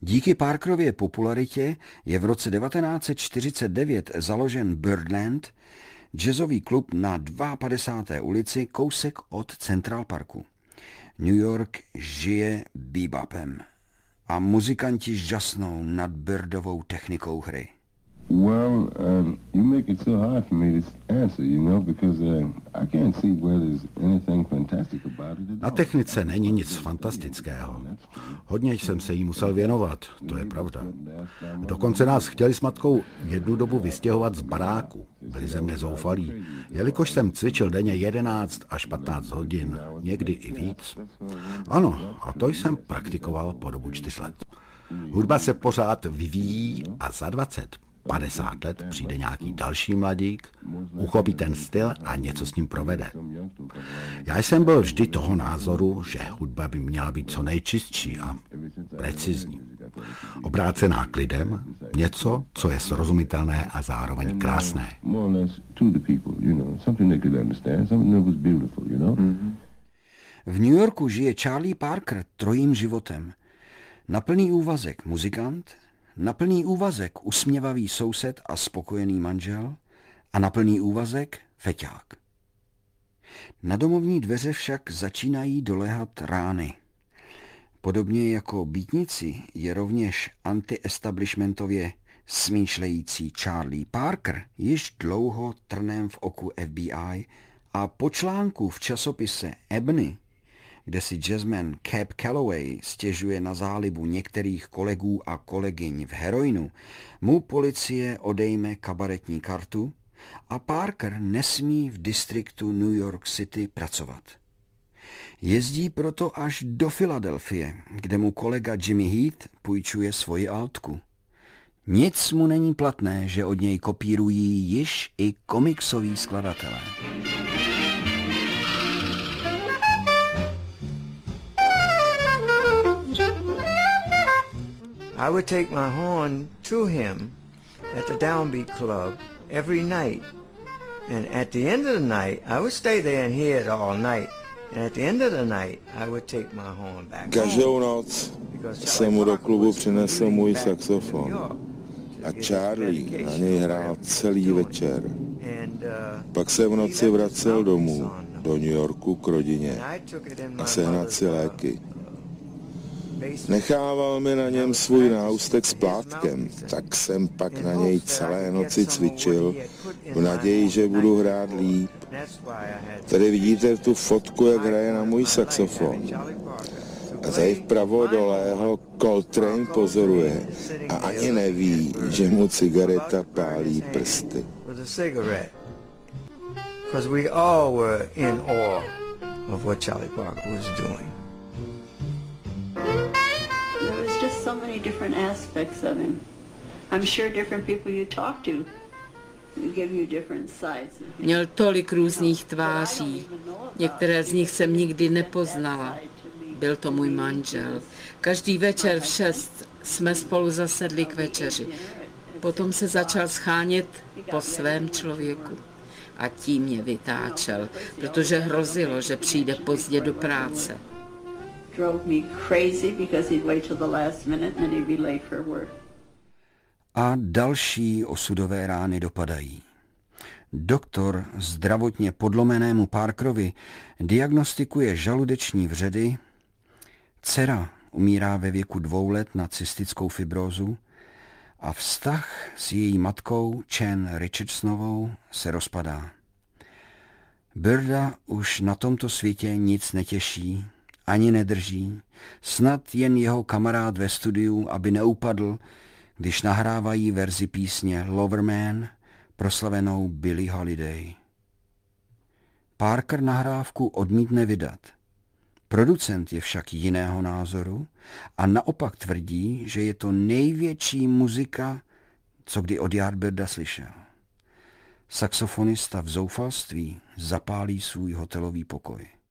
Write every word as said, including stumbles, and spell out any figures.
Díky Parkerově popularitě je v roce devatenáct set čtyřicet devět založen Birdland, jazzový klub na padesáté druhé ulici, kousek od Central Parku. New York žije bebopem a muzikanti žasnou nad Birdovou technikou hry. Well, uh, you make it so hard for me to answer, you know, because uh, I can't see where there's anything fantastic about it. Na technice není nic fantastického. Hodně jsem se jí musel věnovat, to je pravda. Dokonce nás chtěli s matkou jednu dobu vystěhovat z baráku. Byli ze mě zoufalí, jelikož jsem cvičil denně jedenáct až patnáct hodin, někdy i víc. Ano, a to jsem praktikoval po dobu čtyř let. Hudba se pořád vyvíjí a za dvacet padesát let přijde nějaký další mladík, uchopí ten styl a něco s ním provede. Já jsem byl vždy toho názoru, že hudba by měla být co nejčistší a precizní. Obrácená k lidem, něco, co je srozumitelné a zároveň krásné. V New Yorku žije Charlie Parker trojím životem. Na plný úvazek muzikant, na plný úvazek usměvavý soused a spokojený manžel a na plný úvazek feťák. Na domovní dveře však začínají doléhat rány. Podobně jako býtnici je rovněž anti-establishmentově smýšlející Charlie Parker již dlouho trnem v oku F B I a po článku v časopise Ebony, kde si jazzman Cab Calloway stěžuje na zálibu některých kolegů a kolegyň v heroinu, mu policie odejme kabaretní kartu a Parker nesmí v distriktu New York City pracovat. Jezdí proto až do Filadelfie, kde mu kolega Jimmy Heath půjčuje svoji altku. Nic mu není platné, že od něj kopírují již i komiksoví skladatelé. I would take my horn to him at the Downbeat Club every night. And at the end of the night, I would stay there and hear it all night. And at the end of the night, I would take my horn back. Každou noc jsem mu do klubu přinesl můj saxofon. A Charlie na něj hrál celý večer. Pak se v noci vracel domů, do New Yorku k rodině a sehnat si léky. Nechával mi na něm svůj náustek s plátkem, tak jsem pak na něj celé noci cvičil v naději, že budu hrát líp. Tady vidíte tu fotku, jak hraje na můj saxofon. A tady vpravo dole ho Coltrane pozoruje a ani neví, že mu cigareta pálí prsty. Because we all were in awe of what Charlie Parker was doing. There was just so many different aspects of him. I'm sure different people you talk to give you different sides. Měl tolik různých tváří. Některé z nich jsem nikdy nepoznala. Byl to můj manžel. Každý večer v šest jsme spolu zasedli k večeři. Potom se začal schánět po svém člověku. A tím mě vytáčel, protože hrozilo, že přijde pozdě do práce. A další osudové rány dopadají. Doktor zdravotně podlomenému Parkerovi diagnostikuje žaludeční vředy, dcera umírá ve věku dvou let na cystickou fibrózu a vztah s její matkou Chen Richardsonovou se rozpadá. Birda už na tomto světě nic netěší, ani nedrží, snad jen jeho kamarád ve studiu, aby neupadl, když nahrávají verzi písně Loverman, proslavenou Billie Holiday. Parker nahrávku odmítne vydat. Producent je však jiného názoru a naopak tvrdí, že je to největší muzika, co kdy od Yardbirda slyšel. Saxofonista v zoufalství zapálí svůj hotelový pokoj.